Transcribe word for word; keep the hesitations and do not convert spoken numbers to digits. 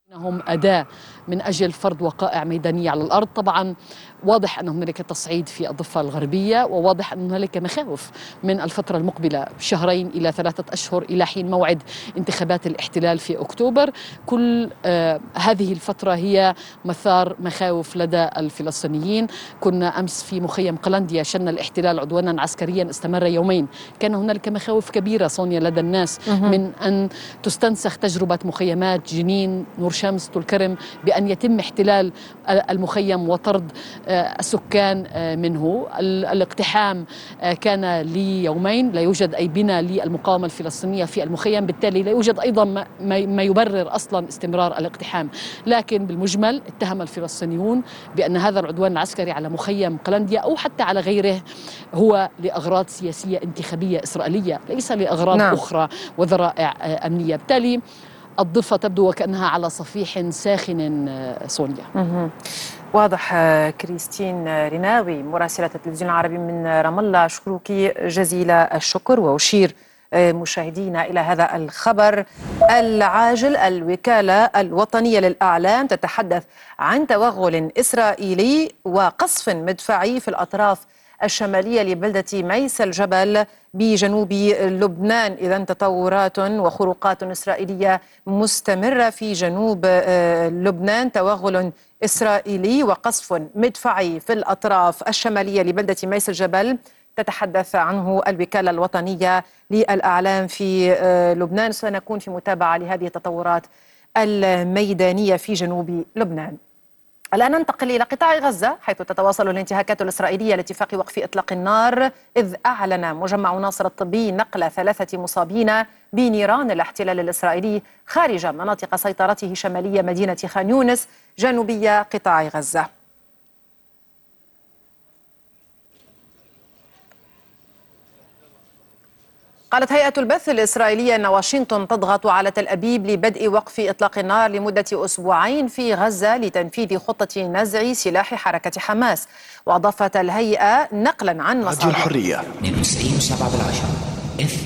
هم أداة من أجل فرض وقائع ميدانية على الأرض. طبعا واضح أن هنالك تصعيد في الضفة الغربية، وواضح أن هنالك مخاوف من الفترة المقبلة شهرين إلى ثلاثة أشهر إلى حين موعد انتخابات الاحتلال في أكتوبر. كل آه هذه الفترة هي مثار مخاوف لدى الفلسطينيين. كنا أمس في مخيم قلنديا شن الاحتلال عدوانا عسكريا استمر يومين. كان هنالك مخاوف كبيرة صونيا لدى الناس من أن تستنسخ تجربة مخيمات جنين، نور شمس، طول كرم، بأن يتم احتلال المخيم وطرد السكان منه. الاقتحام كان ليومين، لا يوجد أي بناء للمقاومة الفلسطينية في المخيم، بالتالي لا يوجد أيضا ما يبرر أصلا استمرار الاقتحام. لكن بالمجمل اتهم الفلسطينيون بأن هذا العدوان العسكري على مخيم قلنديا أو حتى على غيره هو لأغراض سياسية انتخابية إسرائيلية، ليس لأغراض نعم. أخرى وذرائع أمنية. بالتالي الضفة تبدو وكأنها على صفيح ساخن. سونيا مه. واضح. كريستين ريناوي مراسلة التلفزيون العربي من رام الله، أشكرك جزيل الشكر. وأشير مشاهدينا إلى هذا الخبر العاجل. الوكالة الوطنية للإعلام تتحدث عن توغل إسرائيلي وقصف مدفعي في الأطراف الشمالية لبلدة ميس الجبل بجنوب لبنان. إذن تطورات وخروقات إسرائيلية مستمرة في جنوب لبنان، توغل إسرائيلي وقصف مدفعي في الأطراف الشمالية لبلدة ميس الجبل تتحدث عنه الوكالة الوطنية للإعلام في لبنان. سنكون في متابعة لهذه التطورات الميدانية في جنوب لبنان. الآن ننتقل إلى قطاع غزة، حيث تتواصل الانتهاكات الإسرائيلية لاتفاق وقف إطلاق النار، إذ أعلن مجمع ناصر الطبي نقل ثلاثة مصابين بنيران الاحتلال الإسرائيلي خارج مناطق سيطرته شمالية مدينة خان يونس جنوبية قطاع غزة. قالت هيئة البث الإسرائيلية أن واشنطن تضغط على تل أبيب لبدء وقف إطلاق النار لمدة أسبوعين في غزة لتنفيذ خطة نزع سلاح حركة حماس. وأضافت الهيئة نقلا عن راديو الحرية اثنين وتسعين وسبعة بالعشرة.